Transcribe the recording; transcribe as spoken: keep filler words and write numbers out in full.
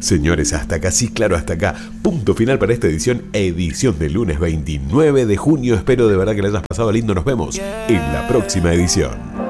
Señores, hasta acá, sí, claro, hasta acá. Punto final para esta edición, edición del lunes veintinueve de junio. Espero de verdad que la hayas pasado lindo. Nos vemos en la próxima edición.